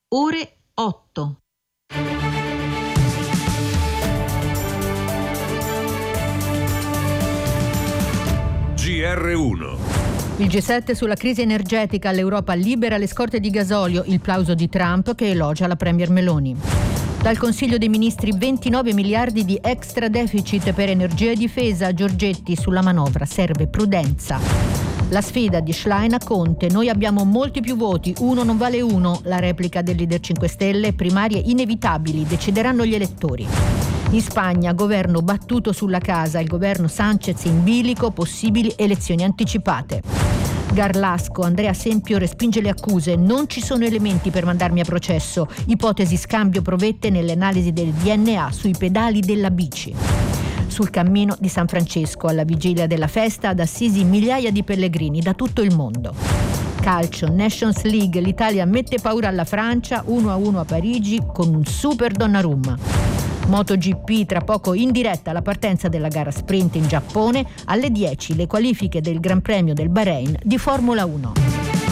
ore 8. GR1. Il G7 sulla crisi energetica, l'Europa libera le scorte di gasolio, il plauso di Trump che elogia la Premier Meloni. Dal Consiglio dei Ministri 29 miliardi di extra deficit per energia e difesa, Giorgetti sulla manovra, serve prudenza. La sfida di Schlein a Conte, noi abbiamo molti più voti, uno non vale uno, la replica del leader 5 Stelle, primarie inevitabili, decideranno gli elettori. In Spagna, governo battuto sulla casa, il governo Sánchez in bilico, possibili elezioni anticipate. Garlasco, Andrea Sempio respinge le accuse, non ci sono elementi per mandarmi a processo, ipotesi scambio provette nelle analisi del DNA sui pedali della bici. Sul cammino di San Francesco, alla vigilia della festa, ad Assisi migliaia di pellegrini da tutto il mondo. Calcio, Nations League, l'Italia mette paura alla Francia, 1-1 a Parigi con un super Donnarumma. MotoGP, tra poco in diretta la partenza della gara sprint in Giappone, alle 10 le qualifiche del Gran Premio del Bahrain di Formula 1.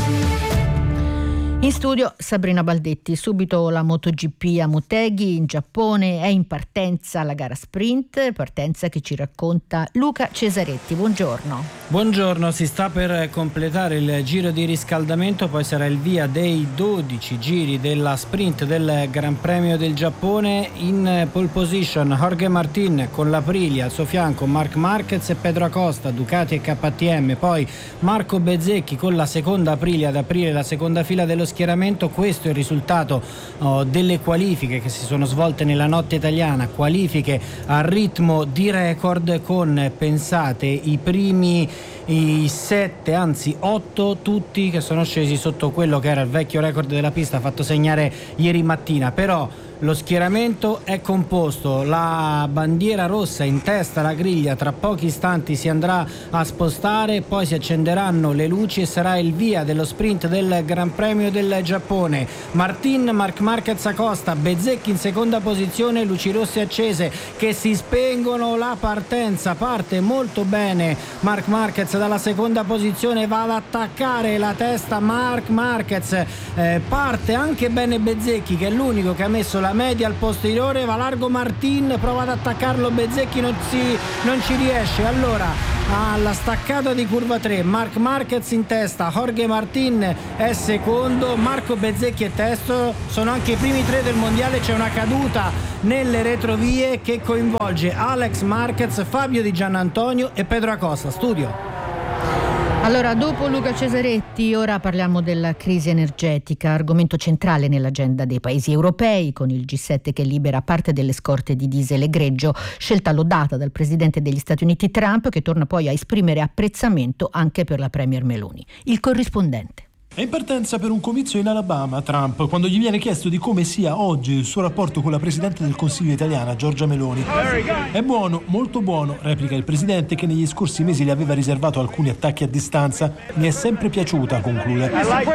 In studio Sabrina Baldetti, subito la MotoGP a Motegi in Giappone, è in partenza la gara sprint, partenza che ci racconta Luca Cesaretti. Buongiorno. Buongiorno, si sta per completare il giro di riscaldamento, poi sarà il via dei 12 giri della sprint del Gran Premio del Giappone. In pole position Jorge Martin con l'Aprilia, al suo fianco Marc Marquez e Pedro Acosta, Ducati e KTM, poi Marco Bezzecchi con la seconda Aprilia ad aprire la seconda fila dello schieramento. Questo è il risultato delle qualifiche che si sono svolte nella notte italiana, qualifiche a ritmo di record con, pensate, i primi 7, anzi 8 tutti che sono scesi sotto quello che era il vecchio record della pista fatto segnare ieri mattina. Però lo schieramento è composto, la bandiera rossa in testa alla griglia tra pochi istanti si andrà a spostare, poi si accenderanno le luci e sarà il via dello sprint del Gran Premio del Giappone. Martin, Marc Marquez, Acosta, Bezzecchi in seconda posizione, luci rosse accese che si spengono, la partenza parte molto bene. Marc Marquez dalla seconda posizione va ad attaccare la testa, Marc Marquez parte anche bene Bezzecchi che è l'unico che ha messo la media al posteriore, va largo Martin, prova ad attaccarlo Bezzecchi, non ci riesce. Allora alla staccata di curva 3 Marc Marquez in testa, Jorge Martin è secondo, Marco Bezzecchi è terzo, sono anche i primi 3 del mondiale. C'è una caduta nelle retrovie che coinvolge Alex Marquez, Fabio Di Giannantonio e Pedro Acosta. Studio. Allora, dopo Luca Cesaretti, ora parliamo della crisi energetica, argomento centrale nell'agenda dei paesi europei, con il G7 che libera parte delle scorte di diesel e greggio, scelta lodata dal presidente degli Stati Uniti Trump, che torna poi a esprimere apprezzamento anche per la Premier Meloni. Il corrispondente. È in partenza per un comizio in Alabama Trump, quando gli viene chiesto di come sia oggi il suo rapporto con la Presidente del Consiglio italiana, Giorgia Meloni. È buono, molto buono, replica il Presidente che negli scorsi mesi le aveva riservato alcuni attacchi a distanza. Mi è sempre piaciuta, conclude.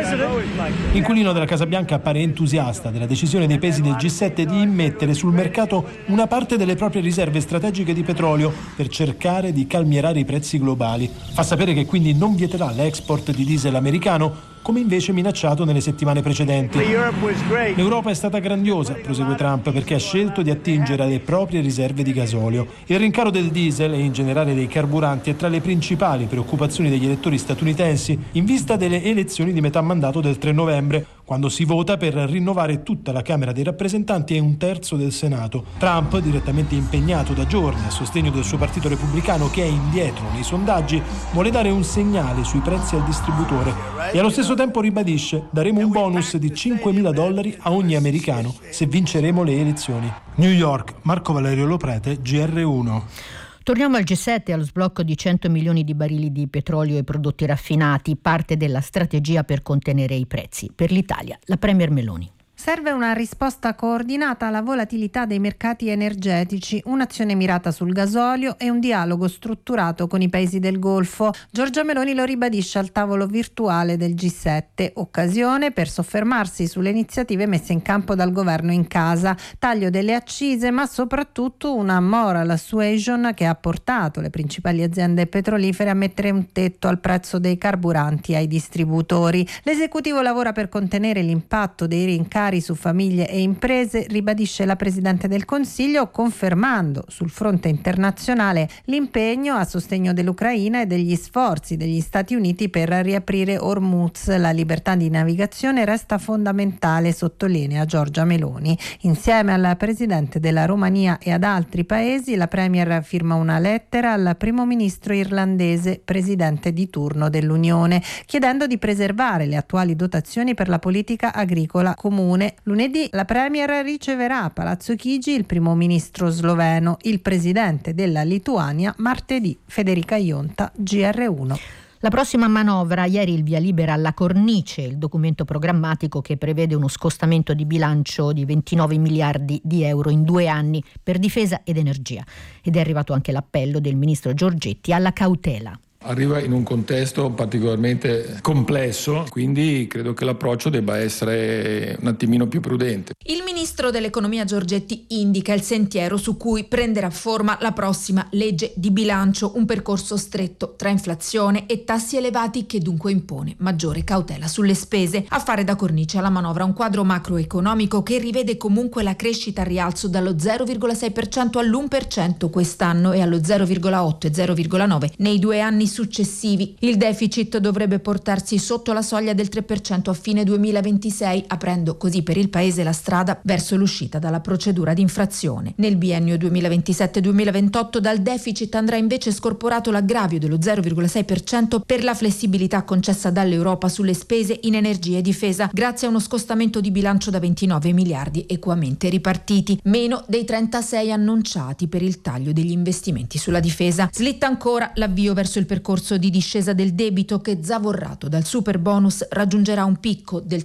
L'inquilino della Casa Bianca appare entusiasta della decisione dei paesi del G7 di immettere sul mercato una parte delle proprie riserve strategiche di petrolio per cercare di calmierare i prezzi globali. Fa sapere che quindi non vieterà l'export di diesel americano, come invece minacciato nelle settimane precedenti. L'Europa è stata grandiosa, prosegue Trump, perché ha scelto di attingere alle proprie riserve di gasolio. Il rincaro del diesel e in generale dei carburanti è tra le principali preoccupazioni degli elettori statunitensi in vista delle elezioni di metà mandato del 3 novembre, quando si vota per rinnovare tutta la Camera dei rappresentanti e un terzo del Senato. Trump, direttamente impegnato da giorni a sostegno del suo partito repubblicano che è indietro nei sondaggi, vuole dare un segnale sui prezzi al distributore e allo stesso tempo ribadisce: daremo un bonus di $5.000 a ogni americano se vinceremo le elezioni. New York, Marco Valerio Loprete, GR1. Torniamo al G7 e allo sblocco di 100 milioni di barili di petrolio e prodotti raffinati, parte della strategia per contenere i prezzi. Per l'Italia, la Premier Meloni. Serve una risposta coordinata alla volatilità dei mercati energetici, un'azione mirata sul gasolio e un dialogo strutturato con i paesi del Golfo. Giorgia Meloni lo ribadisce al tavolo virtuale del G7, occasione per soffermarsi sulle iniziative messe in campo dal governo in casa, taglio delle accise ma soprattutto una moral suasion che ha portato le principali aziende petrolifere a mettere un tetto al prezzo dei carburanti ai distributori. L'esecutivo lavora per contenere l'impatto dei rincari pari su famiglie e imprese, ribadisce la Presidente del Consiglio, confermando sul fronte internazionale l'impegno a sostegno dell'Ucraina e degli sforzi degli Stati Uniti per riaprire Hormuz. La libertà di navigazione resta fondamentale, sottolinea Giorgia Meloni. Insieme al Presidente della Romania e ad altri paesi, la Premier firma una lettera al Primo Ministro irlandese, Presidente di turno dell'Unione, chiedendo di preservare le attuali dotazioni per la politica agricola comune. Lunedì la Premier riceverà a Palazzo Chigi il Primo Ministro sloveno, il Presidente della Lituania martedì. Federica Ionta, GR1. La prossima manovra, ieri il via libera alla cornice, il documento programmatico che prevede uno scostamento di bilancio di 29 miliardi di euro in 2 anni per difesa ed energia. Ed è arrivato anche l'appello del ministro Giorgetti alla cautela. Arriva in un contesto particolarmente complesso, quindi credo che l'approccio debba essere un attimino più prudente. Il ministro dell'economia Giorgetti indica il sentiero su cui prenderà forma la prossima legge di bilancio, un percorso stretto tra inflazione e tassi elevati che dunque impone maggiore cautela sulle spese. A fare da cornice alla manovra un quadro macroeconomico che rivede comunque la crescita al rialzo dallo 0,6% all'1% quest'anno e allo 0,8 e 0,9 nei 2 anni successivi. Il deficit dovrebbe portarsi sotto la soglia del 3% a fine 2026, aprendo così per il Paese la strada verso l'uscita dalla procedura di infrazione. Nel biennio 2027-2028 dal deficit andrà invece scorporato l'aggravio dello 0,6% per la flessibilità concessa dall'Europa sulle spese in energia e difesa, grazie a uno scostamento di bilancio da 29 miliardi equamente ripartiti, meno dei 36 annunciati per il taglio degli investimenti sulla difesa. Slitta ancora l'avvio verso il percorso di discesa del debito che, zavorrato dal super bonus, raggiungerà un picco del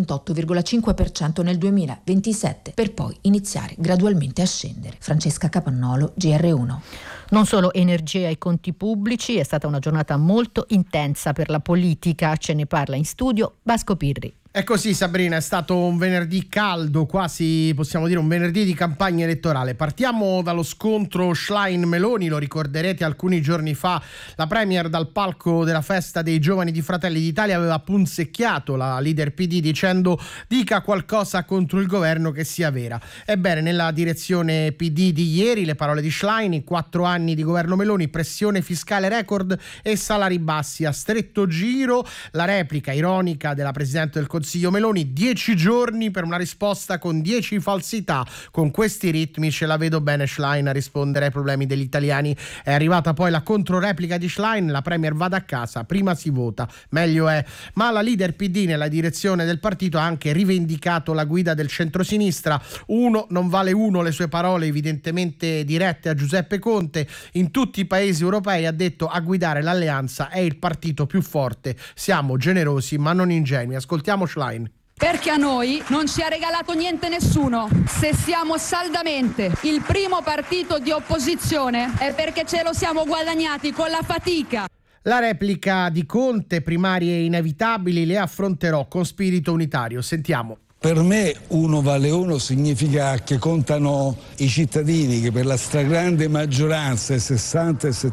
138,5% nel 2027 per poi iniziare gradualmente a scendere. Francesca Capannolo, GR1. Non solo energia e conti pubblici, è stata una giornata molto intensa per la politica. Ce ne parla in studio Vasco Pirri. È così, Sabrina, è stato un venerdì caldo, quasi possiamo dire un venerdì di campagna elettorale. Partiamo dallo scontro Schlein-Meloni, lo ricorderete, alcuni giorni fa la Premier dal palco della festa dei giovani di Fratelli d'Italia aveva punzecchiato la leader PD dicendo dica qualcosa contro il governo che sia vera. Ebbene, nella direzione PD di ieri le parole di Schlein: in 4 anni di governo Meloni, pressione fiscale record e salari bassi a stretto giro. La replica ironica della Presidente del Consiglio Meloni: 10 giorni per una risposta con 10 falsità. Con questi ritmi ce la vedo bene Schlein a rispondere ai problemi degli italiani. È arrivata poi la controreplica di Schlein: la Premier vada a casa, prima si vota, meglio è. Ma la leader PD nella direzione del partito ha anche rivendicato la guida del centrosinistra. Uno non vale uno, le sue parole evidentemente dirette a Giuseppe Conte. In tutti i paesi europei, ha detto, a guidare l'alleanza è il partito più forte. Siamo generosi ma non ingenui. Ascoltiamo Schlein. Perché a noi non ci ha regalato niente nessuno. Se siamo saldamente il primo partito di opposizione è perché ce lo siamo guadagnati con la fatica. La replica di Conte: primarie inevitabili, le affronterò con spirito unitario. Sentiamo. Per me uno vale uno significa che contano i cittadini, che per la stragrande maggioranza, il 60 e il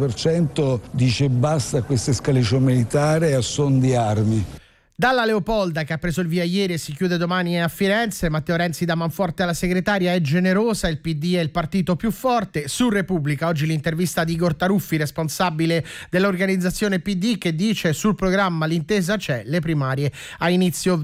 70%, dice basta a questa escalation militare a suon di armi. Dalla Leopolda, che ha preso il via ieri e si chiude domani a Firenze, Matteo Renzi da Manforte alla segretaria: è generosa, il PD è il partito più forte. Su Repubblica oggi l'intervista di Igor Taruffi, responsabile dell'organizzazione PD, che dice sul programma l'intesa c'è, le primarie a inizio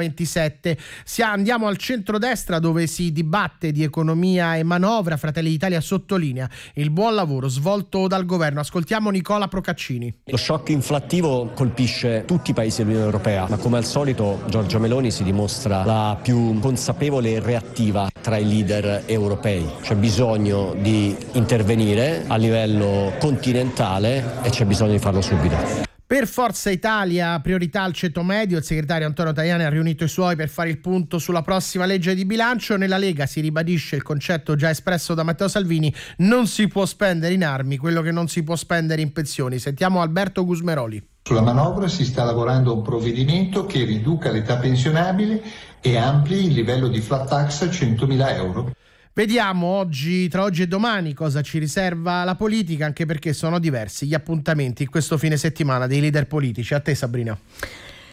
2027. Andiamo al centrodestra, dove si dibatte di economia e manovra. Fratelli d'Italia sottolinea il buon lavoro svolto dal governo. Ascoltiamo Nicola Procaccini. Lo shock inflattivo colpisce tutti i paesi dell'Unione Europea, ma come al solito Giorgia Meloni si dimostra la più consapevole e reattiva tra i leader europei. C'è bisogno di intervenire a livello continentale e c'è bisogno di farlo subito. Per Forza Italia, priorità al ceto medio. Il segretario Antonio Tajani ha riunito i suoi per fare il punto sulla prossima legge di bilancio. Nella Lega si ribadisce il concetto già espresso da Matteo Salvini: non si può spendere in armi quello che non si può spendere in pensioni. Sentiamo Alberto Gusmeroli. Sulla manovra si sta lavorando a un provvedimento che riduca l'età pensionabile e ampli il livello di flat tax a 100.000 euro. Vediamo tra oggi e domani cosa ci riserva la politica, anche perché sono diversi gli appuntamenti in questo fine settimana dei leader politici. A te, Sabrina.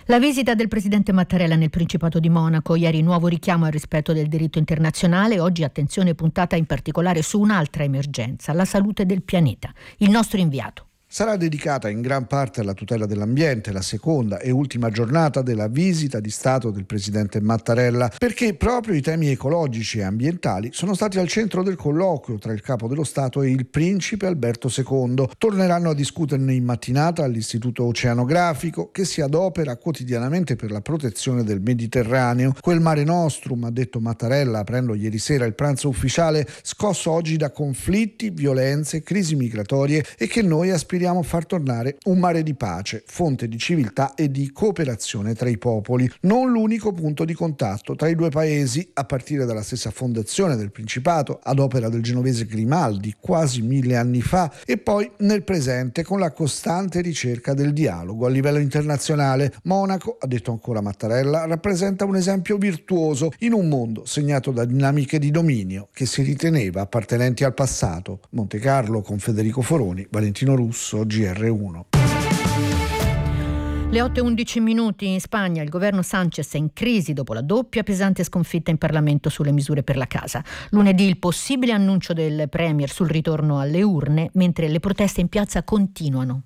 La visita del presidente Mattarella nel Principato di Monaco, ieri nuovo richiamo al rispetto del diritto internazionale, oggi attenzione puntata in particolare su un'altra emergenza, la salute del pianeta. Il nostro inviato. Sarà dedicata in gran parte alla tutela dell'ambiente, la seconda e ultima giornata della visita di Stato del presidente Mattarella, perché proprio i temi ecologici e ambientali sono stati al centro del colloquio tra il capo dello Stato e il principe Alberto II. Torneranno a discuterne in mattinata all'Istituto Oceanografico, che si adopera quotidianamente per la protezione del Mediterraneo, quel mare nostrum, ha detto Mattarella aprendo ieri sera il pranzo ufficiale, scosso oggi da conflitti, violenze, crisi migratorie e che noi aspiriamo a far tornare un mare di pace, fonte di civiltà e di cooperazione tra i popoli, non l'unico punto di contatto tra i due paesi, a partire dalla stessa fondazione del Principato ad opera del genovese Grimaldi quasi 1000 anni fa, e poi nel presente con la costante ricerca del dialogo a livello internazionale. Monaco, ha detto ancora Mattarella, rappresenta un esempio virtuoso in un mondo segnato da dinamiche di dominio che si riteneva appartenenti al passato. Monte Carlo con Federico Foroni, Valentino Russo, GR1. Le 8:11 in Spagna, il governo Sánchez è in crisi dopo la doppia pesante sconfitta in Parlamento sulle misure per la casa. Lunedì il possibile annuncio del Premier sul ritorno alle urne, mentre le proteste in piazza continuano.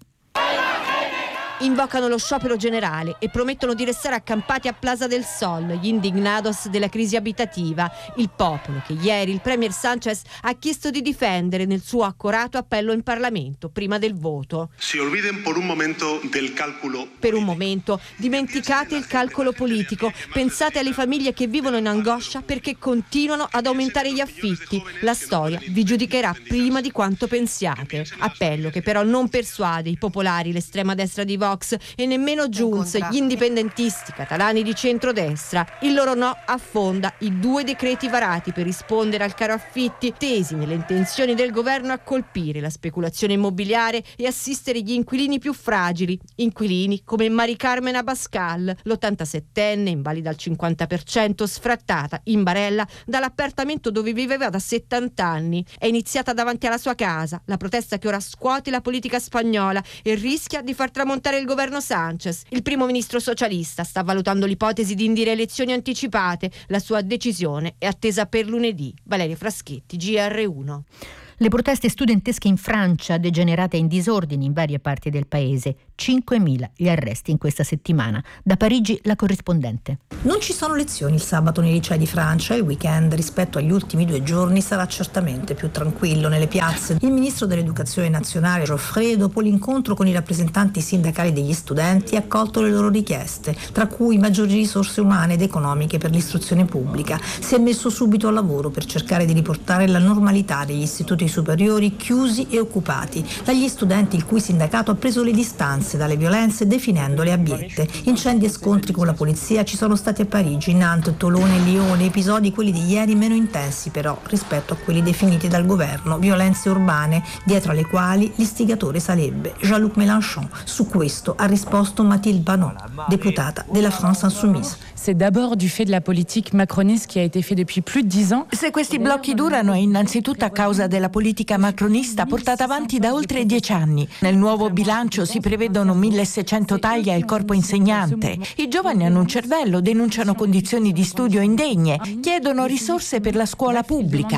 Invocano lo sciopero generale e promettono di restare accampati a Plaza del Sol, gli indignados della crisi abitativa, il popolo che ieri il premier Sánchez ha chiesto di difendere nel suo accorato appello in Parlamento prima del voto. Si olviden por un momento del calcolo. Per un momento dimenticate il calcolo politico, pensate alle famiglie che vivono in angoscia perché continuano ad aumentare gli affitti. La storia vi giudicherà prima di quanto pensiate. Appello che però non persuade i popolari, l'estrema destra di Vox e nemmeno Junts, gli indipendentisti catalani di centrodestra. Il loro no affonda i 2 decreti varati per rispondere al caro affitti, tesi nelle intenzioni del governo a colpire la speculazione immobiliare e assistere gli inquilini più fragili, inquilini come Mari Carmen Abascal, l'87enne invalida al 50%, sfrattata in barella dall'appartamento dove viveva da 70 anni. È iniziata davanti alla sua casa la protesta che ora scuote la politica spagnola e rischia di far tramontare il governo Sánchez. Il primo ministro socialista sta valutando l'ipotesi di indire elezioni anticipate. La sua decisione è attesa per lunedì. Valeria Fraschetti, GR1. Le proteste studentesche in Francia, degenerate in disordini in varie parti del paese. 5.000 gli arresti in questa settimana. Da Parigi la corrispondente. Non ci sono lezioni il sabato nei licei di Francia. Il weekend rispetto agli ultimi 2 giorni sarà certamente più tranquillo nelle piazze. Il ministro dell'Educazione nazionale Geoffrey, dopo l'incontro con i rappresentanti sindacali degli studenti, ha accolto le loro richieste, tra cui maggiori risorse umane ed economiche per l'istruzione pubblica. Si è messo subito al lavoro per cercare di riportare la normalità degli istituti superiori chiusi e occupati dagli studenti, il cui sindacato ha preso le distanze dalle violenze definendole abiette. Incendi e scontri con la polizia ci sono stati a Parigi, Nantes, Tolone e Lione, episodi quelli di ieri meno intensi però rispetto a quelli definiti dal governo violenze urbane, dietro alle quali l'istigatore sarebbe Jean-Luc Mélenchon. Su questo ha risposto Mathilde Panot, deputata della France Insoumise. C'est d'abord du fait de la politique macroniste qui a été fait depuis plus de 10 ans. Se questi blocchi durano è innanzitutto a causa della politica macronista portata avanti da oltre 10 anni. Nel nuovo bilancio si prevedono 1.600 tagli al corpo insegnante. I giovani hanno un cervello, denunciano condizioni di studio indegne, chiedono risorse per la scuola pubblica.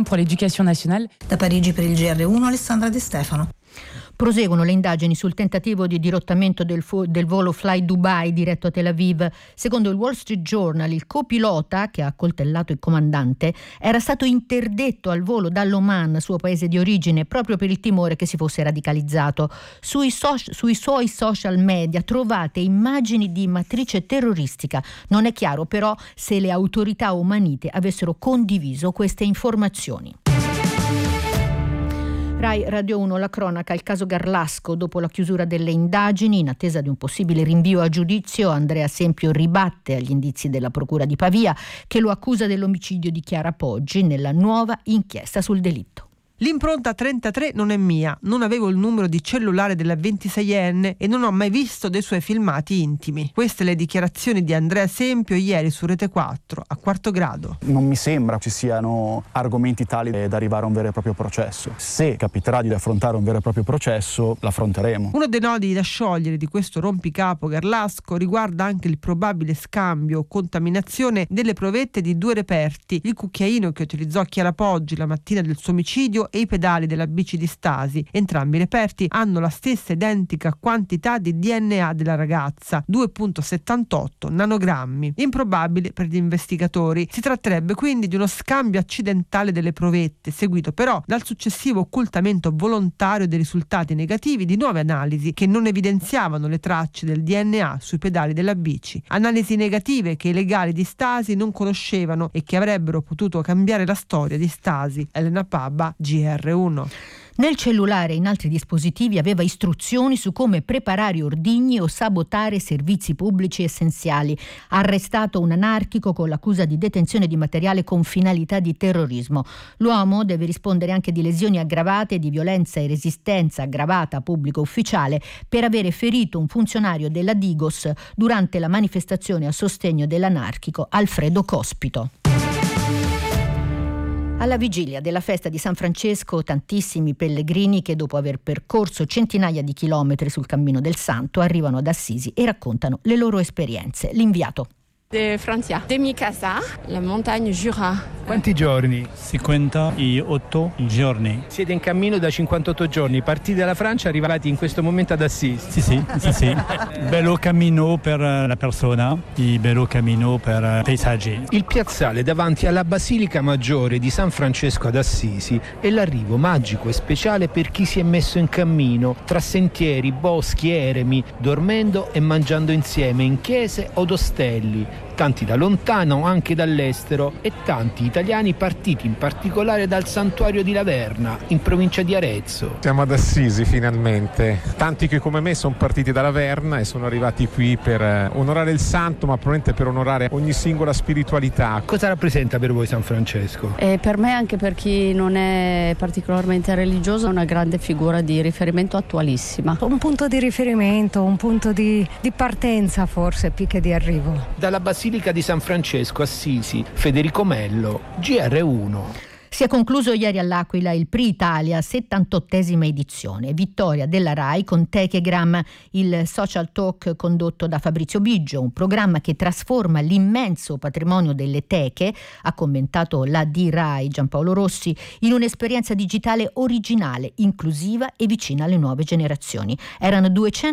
Da Parigi per il GR1 Alessandra De Stefano. Proseguono le indagini sul tentativo di dirottamento del volo Fly Dubai diretto a Tel Aviv. Secondo il Wall Street Journal, il copilota, che ha accoltellato il comandante, era stato interdetto al volo dall'Oman, suo paese di origine, proprio per il timore che si fosse radicalizzato. Sui suoi social media trovate immagini di matrice terroristica. Non è chiaro però se le autorità omanite avessero condiviso queste informazioni. Rai Radio 1, la cronaca, il caso Garlasco. Dopo la chiusura delle indagini, in attesa di un possibile rinvio a giudizio, Andrea Sempio ribatte agli indizi della Procura di Pavia, che lo accusa dell'omicidio di Chiara Poggi nella nuova inchiesta sul delitto. L'impronta 33 non è mia, non avevo il numero di cellulare della 26enne e non ho mai visto dei suoi filmati intimi. Queste le dichiarazioni di Andrea Sempio ieri su Rete 4 a Quarto Grado. Non mi sembra ci siano argomenti tali da arrivare a un vero e proprio processo. Se capiterà di affrontare un vero e proprio processo, l'affronteremo. Uno dei nodi da sciogliere di questo rompicapo Garlasco riguarda anche il probabile scambio o contaminazione delle provette di 2 reperti, il cucchiaino che utilizzò Chiara Poggi la mattina del suo omicidio e i pedali della bici di Stasi. Entrambi i reperti hanno la stessa identica quantità di DNA della ragazza, 2,78 nanogrammi. Improbabile per gli investigatori. Si tratterebbe quindi di uno scambio accidentale delle provette, seguito però dal successivo occultamento volontario dei risultati negativi di nuove analisi che non evidenziavano le tracce del DNA sui pedali della bici. Analisi negative che i legali di Stasi non conoscevano e che avrebbero potuto cambiare la storia di Stasi. Elena Pabba, GR1. Nel cellulare e in altri dispositivi aveva istruzioni su come preparare ordigni o sabotare servizi pubblici essenziali. Arrestato un anarchico con l'accusa di detenzione di materiale con finalità di terrorismo. L'uomo deve rispondere anche di lesioni aggravate e di violenza e resistenza aggravata a pubblico ufficiale per avere ferito un funzionario della Digos durante la manifestazione a sostegno dell'anarchico Alfredo Cospito. Alla vigilia della festa di San Francesco, tantissimi pellegrini che dopo aver percorso centinaia di chilometri sul cammino del Santo arrivano ad Assisi e raccontano le loro esperienze. L'inviato. De Francia, de mi casa, la montagna Jura. Quanti giorni? 58 giorni. Siete in cammino da 58 giorni, partiti dalla Francia, arrivati in questo momento ad Assisi. Sì. Bello cammino per la persona e bello cammino per i paesaggi. Il piazzale davanti alla Basilica Maggiore di San Francesco ad Assisi è l'arrivo magico e speciale per chi si è messo in cammino tra sentieri, boschi, eremi, dormendo e mangiando insieme in chiese od ostelli. Tanti da lontano, anche dall'estero, e tanti italiani partiti in particolare dal santuario di Laverna, in provincia di Arezzo. Siamo ad Assisi finalmente. Tanti che come me sono partiti da Laverna e sono arrivati qui per onorare il santo, ma probabilmente per onorare ogni singola spiritualità. Cosa rappresenta per voi San Francesco? Per me, anche per chi non è particolarmente religioso, è una grande figura di riferimento attualissima. Un punto di riferimento, un punto di partenza forse più che di arrivo. Dalla Basilica di San Francesco Assisi, Federico Mello, GR1. Si è concluso ieri all'Aquila il Prix Italia, 78esima edizione. Vittoria della RAI con Techegram, il social talk condotto da Fabrizio Biggio, un programma che trasforma l'immenso patrimonio delle teche, ha commentato l'AD RAI Giampaolo Rossi, in un'esperienza digitale originale, inclusiva e vicina alle nuove generazioni. Erano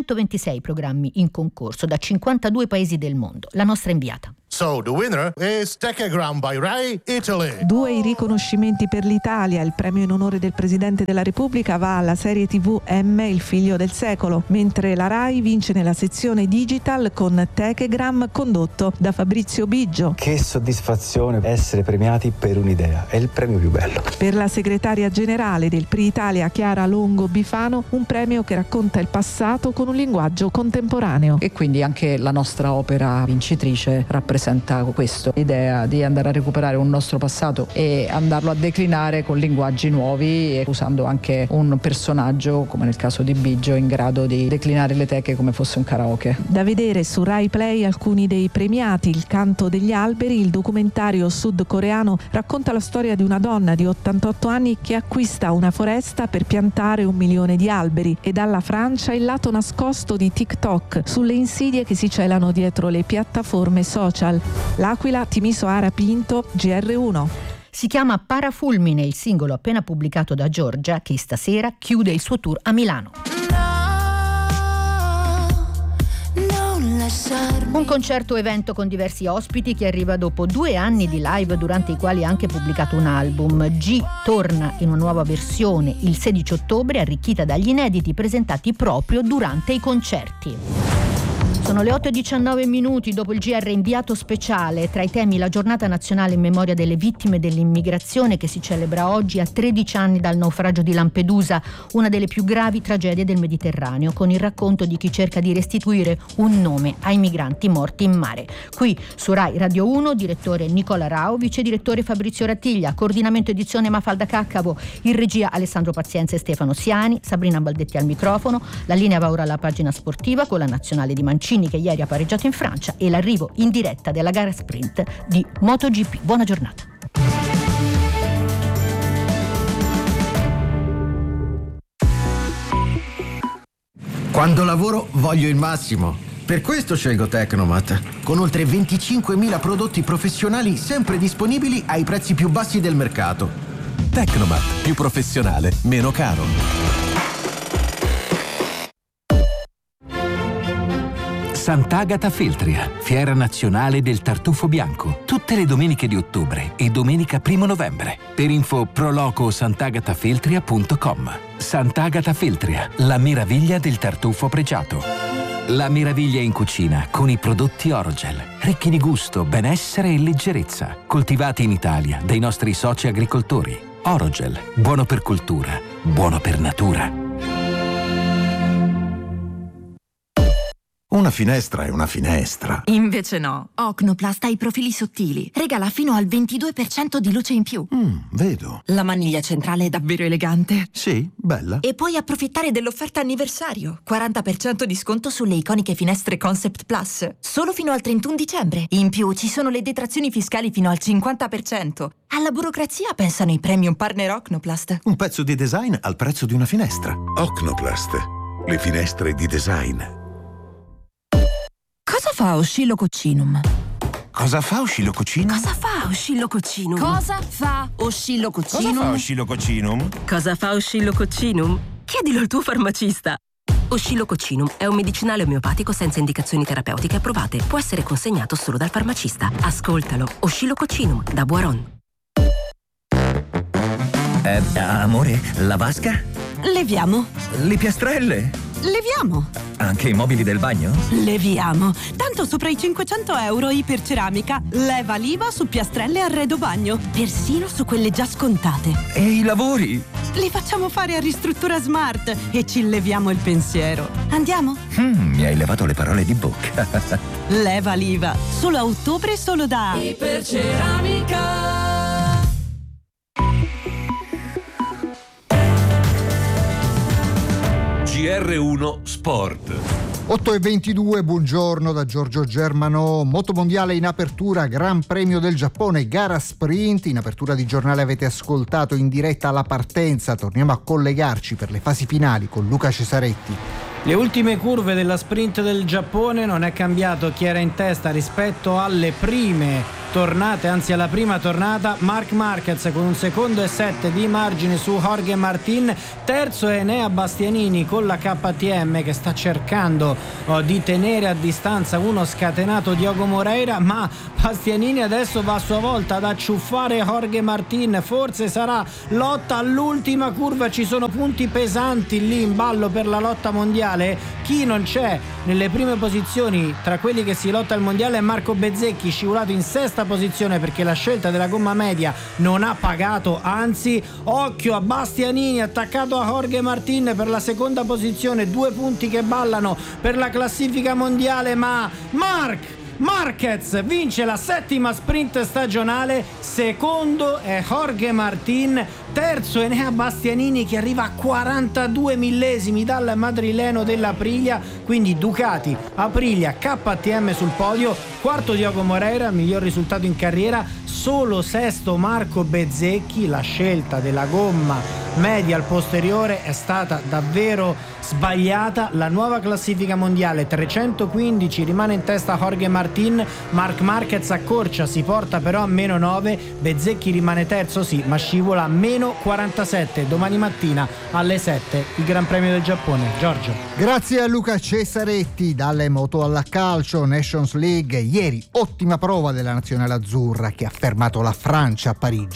226 programmi in concorso da 52 paesi del mondo. La nostra inviata. So the winner is Techegram by Rai Italy. 2 i riconoscimenti per l'Italia. Il premio in onore del Presidente della Repubblica va alla serie TV M, il figlio del secolo, mentre la Rai vince nella sezione digital con Techegram condotto da Fabrizio Biggio. Che soddisfazione essere premiati per un'idea, è il premio più bello. Per la segretaria generale del Prix Italia Chiara Longo Bifano, un premio che racconta il passato con un linguaggio contemporaneo. E quindi anche la nostra opera vincitrice rappresenta questo, l'idea di andare a recuperare un nostro passato e andarlo a declinare con linguaggi nuovi e usando anche un personaggio, come nel caso di Biggio, in grado di declinare le teche come fosse un karaoke. Da vedere su Rai Play alcuni dei premiati: Il canto degli alberi, il documentario sudcoreano racconta la storia di una donna di 88 anni che acquista una foresta per piantare 1 milione di alberi, e dalla Francia il lato nascosto di TikTok sulle insidie che si celano dietro le piattaforme social. L'Aquila, Timisoara Pinto, GR1. Si chiama Parafulmine, il singolo appena pubblicato da Giorgia, che stasera chiude il suo tour a Milano. Un concerto-evento con diversi ospiti che arriva dopo 2 anni di live durante i quali ha anche pubblicato un album. G torna in una nuova versione il 16 ottobre, arricchita dagli inediti presentati proprio durante i concerti. Sono le 8:19 dopo il GR inviato speciale. Tra i temi la giornata nazionale in memoria delle vittime dell'immigrazione che si celebra oggi a 13 anni dal naufragio di Lampedusa, una delle più gravi tragedie del Mediterraneo, con il racconto di chi cerca di restituire un nome ai migranti morti in mare. Qui su Rai Radio 1, direttore Nicola Rao, vice direttore Fabrizio Rattiglia, coordinamento edizione Mafalda Caccavo, in regia Alessandro Pazienza e Stefano Siani, Sabrina Baldetti al microfono, la linea va ora alla pagina sportiva con la nazionale di Mancini che ieri ha pareggiato in Francia e l'arrivo in diretta della gara sprint di MotoGP. Buona giornata. Quando lavoro voglio il massimo. Per questo scelgo Tecnomat, con oltre 25.000 prodotti professionali sempre disponibili ai prezzi più bassi del mercato. Tecnomat, più professionale, meno caro. Sant'Agata Feltria, fiera nazionale del tartufo bianco, tutte le domeniche di ottobre e domenica 1 novembre. Per info proloco sant'agatafeltria.com. Sant'Agata Feltria, la meraviglia del tartufo pregiato. La meraviglia in cucina con i prodotti Orogel, ricchi di gusto, benessere e leggerezza, coltivati in Italia dai nostri soci agricoltori. Orogel, buono per cultura, buono per natura. Una finestra è una finestra. Invece no. Ocnoplast ha i profili sottili. Regala fino al 22% di luce in più. Vedo. La maniglia centrale è davvero elegante. Sì, bella. E puoi approfittare dell'offerta anniversario. 40% di sconto sulle iconiche finestre Concept Plus. Solo fino al 31 dicembre. In più ci sono le detrazioni fiscali fino al 50%. Alla burocrazia pensano i premium partner Ocnoplast. Un pezzo di design al prezzo di una finestra. Ocnoplast. Le finestre di design. Cosa fa Oscillococcinum? Cosa fa Oscillococcinum? Cosa fa Oscillococcinum? Cosa fa Oscillococcinum? Cosa fa Oscillococcinum? Cosa fa Oscillococcinum? Chiedilo al tuo farmacista. Oscillococcinum è un medicinale omeopatico senza indicazioni terapeutiche approvate. Può essere consegnato solo dal farmacista. Ascoltalo. Oscillococcinum da Boiron. Amore, la vasca? Leviamo. Le piastrelle? Leviamo. Anche i mobili del bagno? Leviamo. Tanto sopra i 500 euro Iperceramica leva l'IVA su piastrelle e arredo bagno. Persino su quelle già scontate. E i lavori? Li facciamo fare a Ristruttura Smart e ci leviamo il pensiero. Andiamo? Mi hai levato le parole di bocca. Leva l'IVA. Solo a ottobre, solo da Iperceramica. GR1 Sport. 8:22, buongiorno da Giorgio Germano. Motomondiale in apertura, Gran Premio del Giappone, gara sprint. In apertura di giornale avete ascoltato in diretta la partenza. Torniamo a collegarci per le fasi finali con Luca Cesaretti. Le ultime curve della sprint del Giappone, non è cambiato chi era in testa rispetto alle prime tornate, anzi alla prima tornata. Marc Marquez con 1 secondo e 7 di margine su Jorge Martin, terzo è Enea Bastianini con la KTM che sta cercando di tenere a distanza uno scatenato Diogo Moreira, ma Bastianini adesso va a sua volta ad acciuffare Jorge Martin. Forse sarà lotta all'ultima curva, ci sono punti pesanti lì in ballo per la lotta mondiale. Chi non c'è nelle prime posizioni tra quelli che si lotta al mondiale è Marco Bezzecchi, scivolato in sesta posizione perché la scelta della gomma media non ha pagato, anzi occhio a Bastianini attaccato a Jorge Martin per la seconda posizione, 2 punti che ballano per la classifica mondiale, ma Marquez vince la 7ª sprint stagionale, secondo è Jorge Martin, terzo Enea Bastianini che arriva a 42 millesimi dal madrileno dell'Aprilia, quindi Ducati, Aprilia, KTM sul podio, quarto Diogo Moreira, miglior risultato in carriera, solo sesto Marco Bezzecchi. La scelta della gomma media al posteriore è stata davvero sbagliata. La nuova classifica mondiale 315, rimane in testa Jorge Martin, Marc Marquez accorcia, si porta però a -9, Bezzecchi rimane terzo sì, ma scivola a -47. Domani mattina alle 7 il Gran Premio del Giappone. Giorgio. Grazie a Luca Cesaretti. Dalle moto alla calcio, Nations League, ieri ottima prova della nazionale azzurra che ha fermato la Francia a Parigi.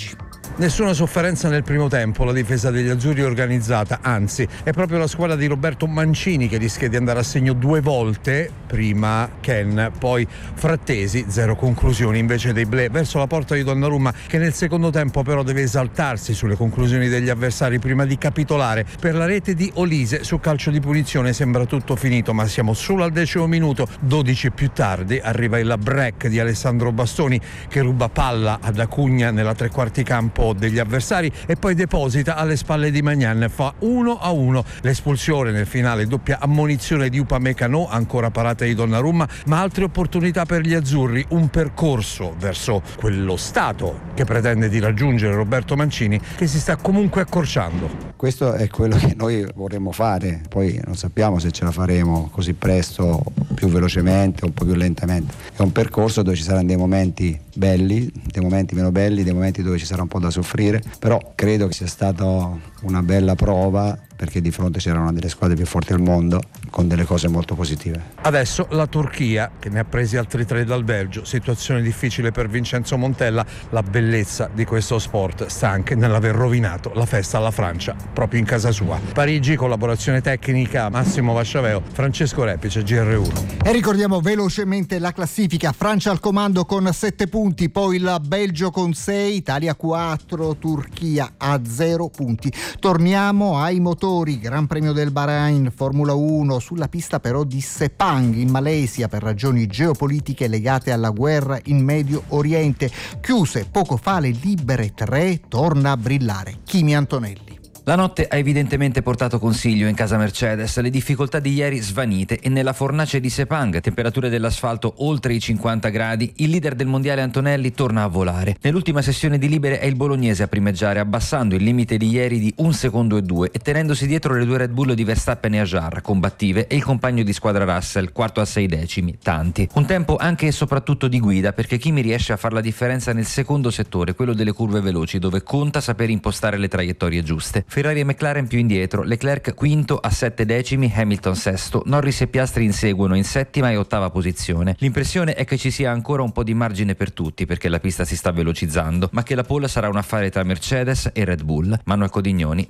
Nessuna sofferenza nel primo tempo, la difesa degli azzurri è organizzata, anzi è proprio la squadra di Roberto Mancini che rischia di andare a segno 2 volte, prima Ken, poi Frattesi, 0 conclusioni invece dei Bleu verso la porta di Donnarumma, che nel secondo tempo però deve esaltarsi sulle conclusioni degli avversari prima di capitolare per la rete di Olise su calcio di punizione. Sembra tutto finito, ma siamo solo al 10° minuto. 12 più tardi arriva il break di Alessandro Bastoni che ruba palla ad Acugna nella tre quarti campo degli avversari e poi deposita alle spalle di Magnan, fa 1-1. L'espulsione nel finale, doppia ammonizione di Upamecano, ancora parata di Donnarumma, ma altre opportunità per gli azzurri, un percorso verso quello stato che pretende di raggiungere Roberto Mancini, che si sta comunque accorciando. Questo è quello che noi vorremmo fare, poi non sappiamo se ce la faremo così presto, più velocemente, un po' più lentamente. È un percorso dove ci saranno dei momenti belli, dei momenti meno belli, dei momenti dove ci sarà un po' da soffrire, però credo che sia stata una bella prova, perché di fronte c'era una delle squadre più forti al mondo con delle cose molto positive. Adesso la Turchia, che ne ha presi altri 3 dal Belgio, situazione difficile per Vincenzo Montella. La bellezza di questo sport sta anche nell'aver rovinato la festa alla Francia proprio in casa sua. Parigi, collaborazione tecnica Massimo Vasciaveo, Francesco Repice, GR1. E ricordiamo velocemente la classifica: Francia al comando con 7 punti, poi il Belgio con 6, Italia 4, Turchia a 0 punti. Torniamo ai motori. Gran Premio del Bahrain, Formula 1, sulla pista però di Sepang in Malesia per ragioni geopolitiche legate alla guerra in Medio Oriente. Chiuse poco fa le libere 3, torna a brillare Kimi Antonelli. La notte ha evidentemente portato consiglio in casa Mercedes, le difficoltà di ieri svanite e nella fornace di Sepang, temperature dell'asfalto oltre i 50 gradi, il leader del mondiale Antonelli torna a volare. Nell'ultima sessione di libere è il bolognese a primeggiare, abbassando il limite di ieri di 1 secondo e 2 e tenendosi dietro le 2 Red Bull di Verstappen e Ajar, combattive, e il compagno di squadra Russell, quarto a 6 decimi, tanti. Un tempo anche e soprattutto di guida, perché Kimi riesce a far la differenza nel secondo settore, quello delle curve veloci, dove conta saper impostare le traiettorie giuste. Ferrari e McLaren più indietro, Leclerc quinto a 7 decimi, Hamilton sesto, Norris e Piastri inseguono in 7ª e 8ª posizione. L'impressione è che ci sia ancora un po' di margine per tutti, perché la pista si sta velocizzando, ma che la pole sarà un affare tra Mercedes e Red Bull. Manuel Codignoni,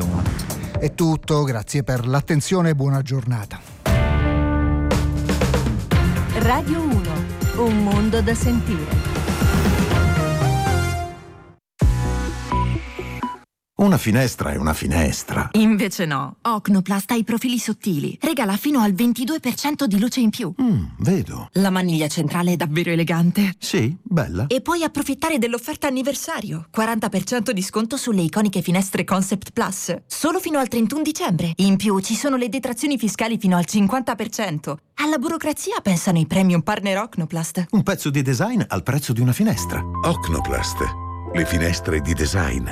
GR1. È tutto, grazie per l'attenzione e buona giornata. Radio 1, un mondo da sentire. Una finestra è una finestra. Invece no, Ocnoplast ha i profili sottili. Regala fino al 22% di luce in più. Vedo. La maniglia centrale è davvero elegante. Sì, bella. E puoi approfittare dell'offerta anniversario. 40% di sconto sulle iconiche finestre Concept Plus. Solo fino al 31 dicembre. In più ci sono le detrazioni fiscali fino al 50%. Alla burocrazia pensano i premium partner Ocnoplast. Un pezzo di design al prezzo di una finestra. Ocnoplast. Le finestre di design.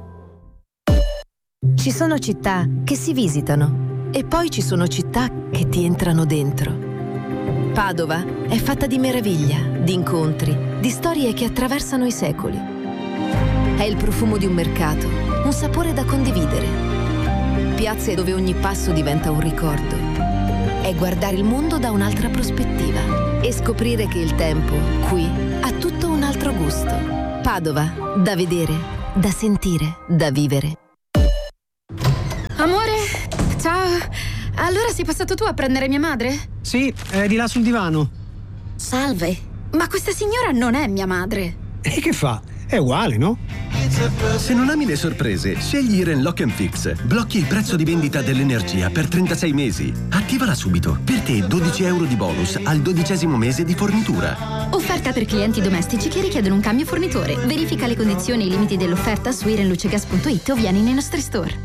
Ci sono città che si visitano e poi ci sono città che ti entrano dentro. Padova è fatta di meraviglia, di incontri, di storie che attraversano i secoli. È il profumo di un mercato, un sapore da condividere. Piazze dove ogni passo diventa un ricordo. È guardare il mondo da un'altra prospettiva e scoprire che il tempo, qui, ha tutto un altro gusto. Padova, da vedere, da sentire, da vivere. Amore, ciao. Allora sei passato tu a prendere mia madre? Sì, è di là sul divano. Salve, ma questa signora non è mia madre. E che fa? È uguale, no? Se non ami le sorprese, scegli Iren Lock & Fix. Blocchi il prezzo di vendita dell'energia per 36 mesi. Attivala subito. Per te 12 euro di bonus al 12° mese di fornitura. Offerta per clienti domestici che richiedono un cambio fornitore. Verifica le condizioni e i limiti dell'offerta su irenlucegas.it o vieni nei nostri store.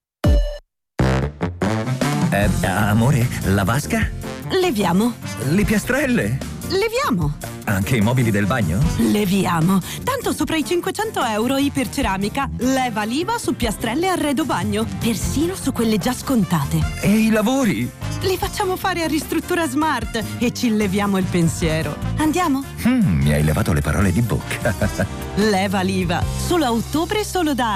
Amore, la vasca? Leviamo. Le piastrelle? Leviamo. Anche i mobili del bagno? Leviamo. Tanto sopra i 500 euro Iperceramica. Leva l'IVA su piastrelle e arredo bagno. Persino su quelle già scontate. E i lavori? Li facciamo fare a Ristruttura Smart e ci leviamo il pensiero. Andiamo? Mi hai levato le parole di bocca. Leva l'IVA. Solo a ottobre, solo da